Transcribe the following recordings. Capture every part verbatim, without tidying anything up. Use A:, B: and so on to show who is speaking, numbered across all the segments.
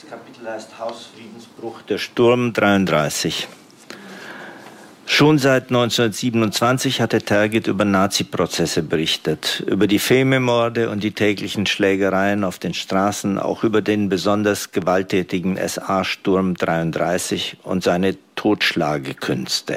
A: Das Kapitel heißt Hausfriedensbruch, der Sturm dreiunddreißig. Schon seit neunzehnhundertsiebenundzwanzig hatte Tergit über Nazi-Prozesse berichtet, über die Fememorde und die täglichen Schlägereien auf den Straßen, auch über den besonders gewalttätigen S A-Sturm dreiunddreißig und seine Totschlagekünste.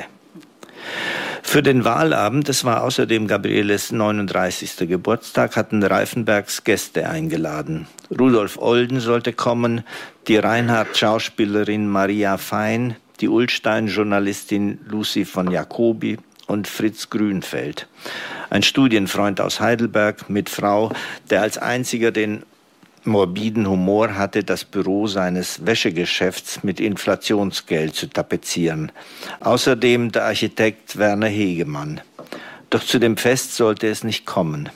A: Für den Wahlabend, es war außerdem Gabrieles neununddreißigster Geburtstag, hatten Reifenbergs Gäste eingeladen. Rudolf Olden sollte kommen, die Reinhardt-Schauspielerin Maria Fein, die Ullstein-Journalistin Lucy von Jacobi und Fritz Grünfeld. Ein Studienfreund aus Heidelberg mit Frau, der als einziger den morbiden Humor hatte, das Büro seines Wäschegeschäfts mit Inflationsgeld zu tapezieren. Außerdem der Architekt Werner Hegemann. Doch zu dem Fest sollte es nicht kommen.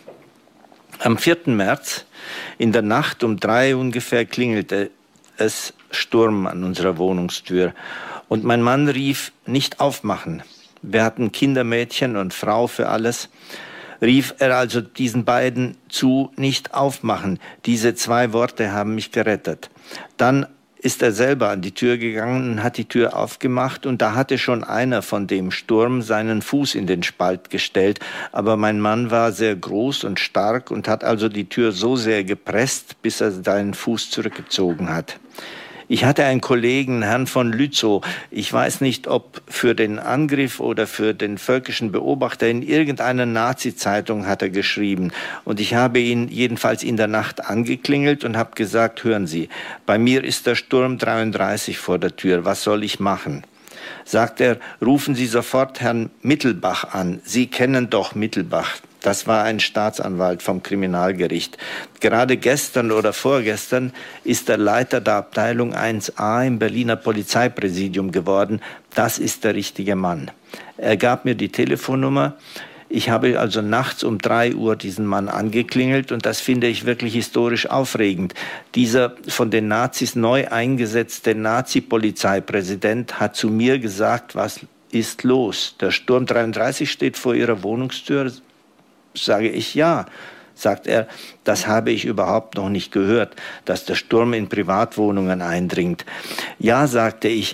A: Am vierten März, in der Nacht um drei ungefähr, klingelte es Sturm an unserer Wohnungstür. Und mein Mann rief, nicht aufmachen. Wir hatten Kinder, Mädchen und Frau für alles. Rief er also diesen beiden zu, nicht aufmachen. Diese zwei Worte haben mich gerettet. Dann ist er selber an die Tür gegangen und hat die Tür aufgemacht. Und da hatte schon einer von dem Sturm seinen Fuß in den Spalt gestellt. Aber mein Mann war sehr groß und stark und hat also die Tür so sehr gepresst, bis er seinen Fuß zurückgezogen hat. Ich hatte einen Kollegen, Herrn von Lützow, ich weiß nicht, ob für den Angriff oder für den völkischen Beobachter, in irgendeiner Nazi-Zeitung hat er geschrieben. Und ich habe ihn jedenfalls in der Nacht angeklingelt und habe gesagt, hören Sie, bei mir ist der Sturm dreiunddreißig vor der Tür, was soll ich machen? Sagt er, rufen Sie sofort Herrn Mittelbach an, Sie kennen doch Mittelbach. Das war ein Staatsanwalt vom Kriminalgericht. Gerade gestern oder vorgestern ist er Leiter der Abteilung eins a im Berliner Polizeipräsidium geworden. Das ist der richtige Mann. Er gab mir die Telefonnummer. Ich habe also nachts um drei Uhr diesen Mann angeklingelt und das finde ich wirklich historisch aufregend. Dieser von den Nazis neu eingesetzte Nazi-Polizeipräsident hat zu mir gesagt, was ist los? Der Sturm dreiunddreißig steht vor Ihrer Wohnungstür. Sage ich ja. Sagt er, das habe ich überhaupt noch nicht gehört, dass der Sturm in Privatwohnungen eindringt. Ja, sagte ich.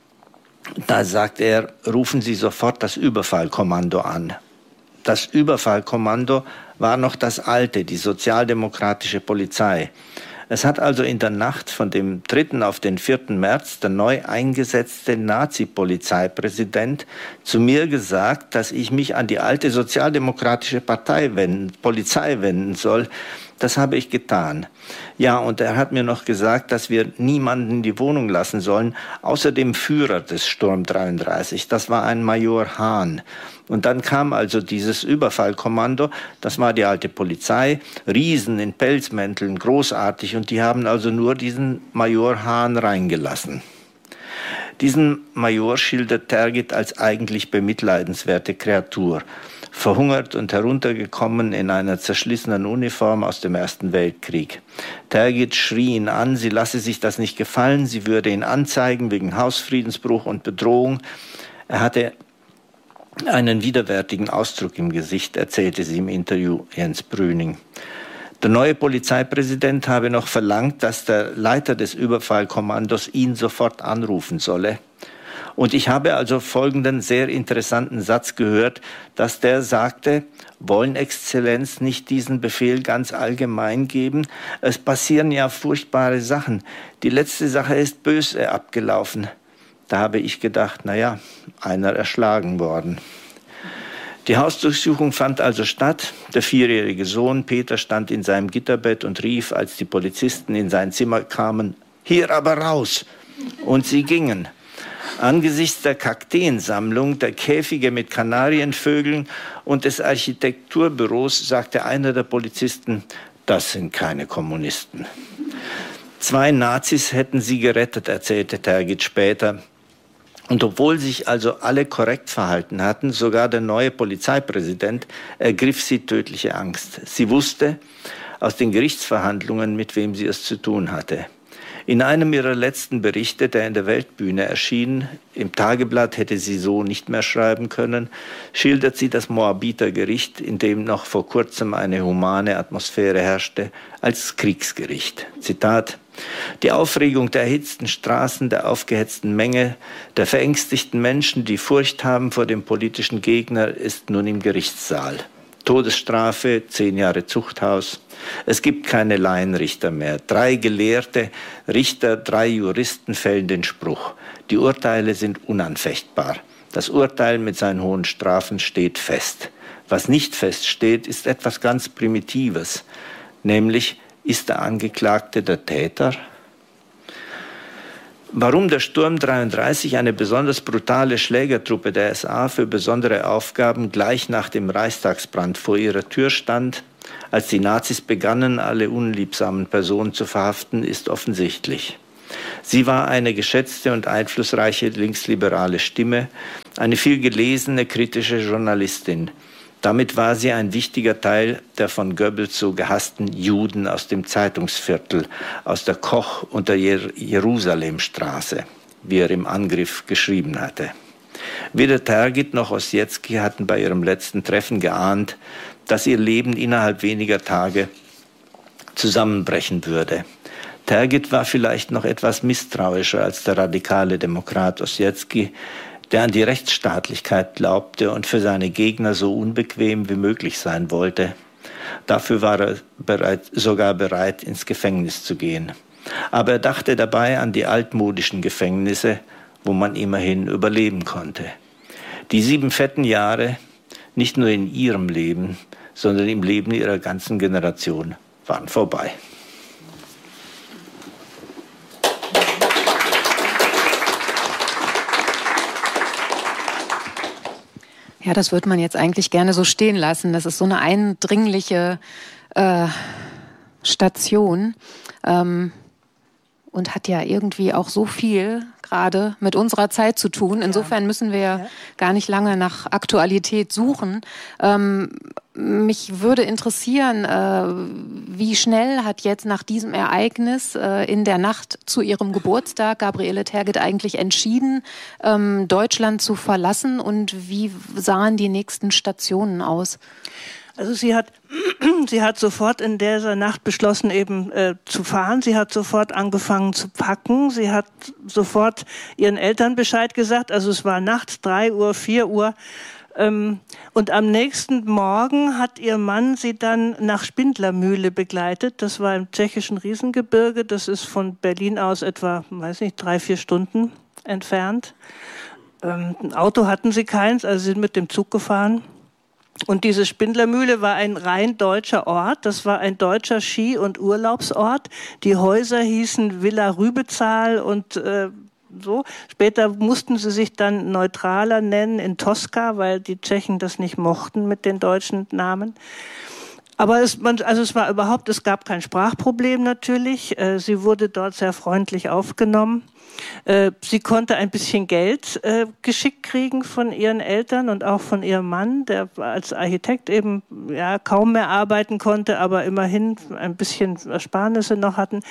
A: Da sagt er, rufen Sie sofort das Überfallkommando an. Das Überfallkommando war noch das alte, die sozialdemokratische Polizei. Es hat also in der Nacht von dem dritten auf den vierten März der neu eingesetzte Nazi-Polizeipräsident zu mir gesagt, dass ich mich an die alte sozialdemokratische Partei wenden, Polizei wenden soll. Das habe ich getan. Ja, und er hat mir noch gesagt, dass wir niemanden in die Wohnung lassen sollen, außer dem Führer des Sturm dreiunddreißig. Das war ein Major Hahn. Und dann kam also dieses Überfallkommando, das war die alte Polizei, Riesen in Pelzmänteln, großartig, und die haben also nur diesen Major Hahn reingelassen. Diesen Major schildert Tergit als eigentlich bemitleidenswerte Kreatur. Verhungert und heruntergekommen in einer zerschlissenen Uniform aus dem Ersten Weltkrieg. Tergit schrie ihn an, sie lasse sich das nicht gefallen, sie würde ihn anzeigen wegen Hausfriedensbruch und Bedrohung. Er hatte einen widerwärtigen Ausdruck im Gesicht, erzählte sie im Interview Jens Brüning. Der neue Polizeipräsident habe noch verlangt, dass der Leiter des Überfallkommandos ihn sofort anrufen solle. Und ich habe also folgenden sehr interessanten Satz gehört, dass der sagte, wollen Exzellenz nicht diesen Befehl ganz allgemein geben? Es passieren ja furchtbare Sachen. Die letzte Sache ist böse abgelaufen. Da habe ich gedacht, naja, einer erschlagen worden. Die Hausdurchsuchung fand also statt. Der vierjährige Sohn Peter stand in seinem Gitterbett und rief, als die Polizisten in sein Zimmer kamen, hier aber raus! Und sie gingen. Angesichts der Kakteensammlung, der Käfige mit Kanarienvögeln und des Architekturbüros sagte einer der Polizisten, das sind keine Kommunisten. Zwei Nazis hätten sie gerettet, erzählte Tergit später. Und obwohl sich also alle korrekt verhalten hatten, sogar der neue Polizeipräsident, ergriff sie tödliche Angst. Sie wusste aus den Gerichtsverhandlungen, mit wem sie es zu tun hatte. In einem ihrer letzten Berichte, der in der Weltbühne erschien, im Tageblatt hätte sie so nicht mehr schreiben können, schildert sie das Moabiter-Gericht, in dem noch vor kurzem eine humane Atmosphäre herrschte, als Kriegsgericht. Zitat: Die Aufregung der erhitzten Straßen, der aufgehetzten Menge, der verängstigten Menschen, die Furcht haben vor dem politischen Gegner, ist nun im Gerichtssaal. Todesstrafe, zehn Jahre Zuchthaus. Es gibt keine Laienrichter mehr. Drei gelehrte Richter, drei Juristen fällen den Spruch. Die Urteile sind unanfechtbar. Das Urteil mit seinen hohen Strafen steht fest. Was nicht feststeht, ist etwas ganz Primitives, nämlich, ist der Angeklagte der Täter? Warum der Sturm dreiunddreißig, eine besonders brutale Schlägertruppe der S A, für besondere Aufgaben gleich nach dem Reichstagsbrand vor ihrer Tür stand, als die Nazis begannen, alle unliebsamen Personen zu verhaften, ist offensichtlich. Sie war eine geschätzte und einflussreiche linksliberale Stimme, eine viel gelesene kritische Journalistin. Damit war sie ein wichtiger Teil der von Goebbels so gehassten Juden aus dem Zeitungsviertel, aus der Koch- und der Jer- Jerusalemstraße, wie er im Angriff geschrieben hatte. Weder Tergit noch Ossietzky hatten bei ihrem letzten Treffen geahnt, dass ihr Leben innerhalb weniger Tage zusammenbrechen würde. Tergit war vielleicht noch etwas misstrauischer als der radikale Demokrat Ossietzky, der an die Rechtsstaatlichkeit glaubte und für seine Gegner so unbequem wie möglich sein wollte. Dafür war er bereit, sogar bereit, ins Gefängnis zu gehen. Aber er dachte dabei an die altmodischen Gefängnisse, wo man immerhin überleben konnte. Die sieben fetten Jahre, nicht nur in ihrem Leben, sondern im Leben ihrer ganzen Generation, waren vorbei.
B: Ja, das würde man jetzt eigentlich gerne so stehen lassen. Das ist so eine eindringliche äh, Station ähm, und hat ja irgendwie auch so viel gerade mit unserer Zeit zu tun. Insofern müssen wir ja gar nicht lange nach Aktualität suchen. Ähm, mich würde interessieren, äh, wie schnell hat jetzt nach diesem Ereignis äh, in der Nacht zu ihrem Geburtstag Gabriele Tergit eigentlich entschieden, ähm, Deutschland zu verlassen, und wie sahen die nächsten Stationen aus?
C: Also sie hat, sie hat sofort in dieser Nacht beschlossen, eben äh, zu fahren. Sie hat sofort angefangen zu packen. Sie hat sofort ihren Eltern Bescheid gesagt. Also es war nachts drei Uhr, vier Uhr. Ähm, und am nächsten Morgen hat ihr Mann sie dann nach Spindlermühle begleitet. Das war im tschechischen Riesengebirge. Das ist von Berlin aus etwa, weiß nicht, drei, vier Stunden entfernt. Ähm, ein Auto hatten sie keins, also sie sind mit dem Zug gefahren. Und diese Spindlermühle war ein rein deutscher Ort. Das war ein deutscher Ski- und Urlaubsort. Die Häuser hießen Villa Rübezahl und äh, so. Später mussten sie sich dann neutraler nennen in Tosca, weil die Tschechen das nicht mochten mit den deutschen Namen. Aber es, man, also es war überhaupt, es gab kein Sprachproblem natürlich. Äh, sie wurde dort sehr freundlich aufgenommen. Äh, sie konnte ein bisschen Geld äh, geschickt kriegen von ihren Eltern und auch von ihrem Mann, der als Architekt eben ja kaum mehr arbeiten konnte, aber immerhin ein bisschen Ersparnisse noch hatten.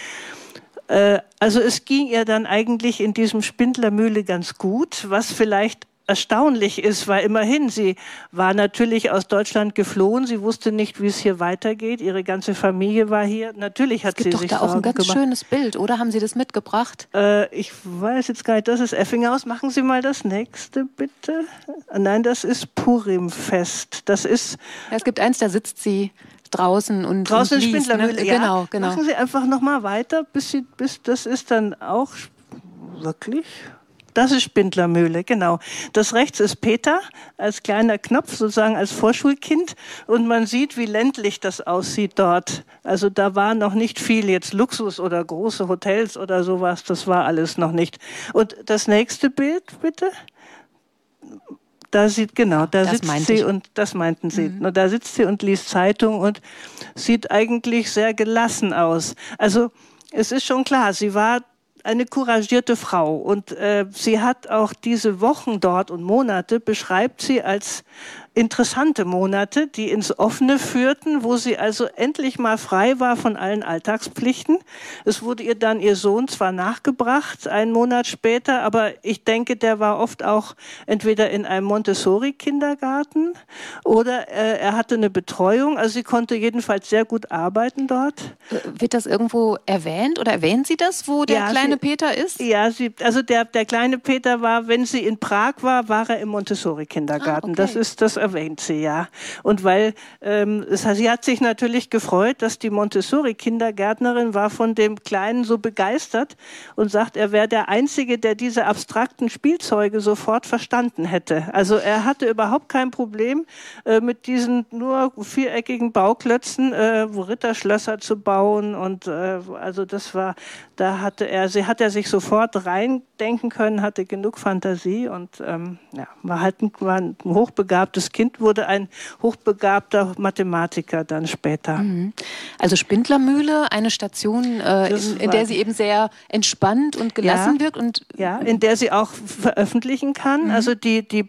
C: Äh, also es ging ihr dann eigentlich in diesem Spindlermühle ganz gut, was vielleicht erstaunlich ist, weil immerhin, sie war natürlich aus Deutschland geflohen, sie wusste nicht, wie es hier weitergeht, ihre ganze Familie war hier, natürlich hat sie sich Sorgen gemacht. Es gibt doch da auch ein ganz gemacht. schönes Bild, oder? Haben Sie das mitgebracht? Äh, ich weiß jetzt gar nicht, das ist Effinghaus, machen Sie mal das nächste, bitte. Nein, das ist Purimfest, das ist...
B: Ja, es gibt eins, da sitzt sie draußen und
C: draußen
B: und
C: in
B: liest,
C: Spindlermühle,
B: ne?
C: ja.
B: Genau, genau.
C: Machen Sie einfach noch mal weiter, bis Sie, bis das ist dann auch wirklich... Das ist Spindlermühle, genau. Das rechts ist Peter als kleiner Knopf, sozusagen als Vorschulkind. Und man sieht, wie ländlich das aussieht dort. Also da war noch nicht viel jetzt Luxus oder große Hotels oder sowas. Das war alles noch nicht. Und das nächste Bild, bitte. Da sieht, genau, da das sitzt sie ich. und, das meinten sie. Mhm. Da sitzt sie und liest Zeitung und sieht eigentlich sehr gelassen aus. Also es ist schon klar, sie war eine couragierte Frau und äh, sie hat auch diese Wochen dort und Monate, beschreibt sie als interessante Monate, die ins Offene führten, wo sie also endlich mal frei war von allen Alltagspflichten. Es wurde ihr dann ihr Sohn zwar nachgebracht, einen Monat später, aber ich denke, der war oft auch entweder in einem Montessori-Kindergarten oder äh, er hatte eine Betreuung. Also sie konnte jedenfalls sehr gut arbeiten dort.
B: Wird das irgendwo erwähnt oder erwähnen Sie das, wo der
C: Ja,
B: kleine
C: sie,
B: Peter ist?
C: Ja, sie, also der, der kleine Peter war, wenn sie in Prag war, war er im Montessori-Kindergarten.
B: Ah, okay.
C: Das ist, das erwähnt sie, ja. Und weil, ähm, es, sie hat sich natürlich gefreut, dass die Montessori-Kindergärtnerin war von dem Kleinen so begeistert und sagt, er wäre der Einzige, der diese abstrakten Spielzeuge sofort verstanden hätte. Also er hatte überhaupt kein Problem äh, mit diesen nur viereckigen Bauklötzen, äh, wo Ritterschlösser zu bauen und äh, also das war, da hatte er, sie hat er sich sofort reindenken können, hatte genug Fantasie und ähm, ja, war halt ein, war ein hochbegabtes Kind, wurde ein hochbegabter Mathematiker dann später.
B: Mhm. Also Spindlermühle, eine Station, äh, in, in der sie eben sehr entspannt und gelassen
C: ja,
B: wirkt und
C: ja, in der sie auch veröffentlichen kann. Mhm. Also die die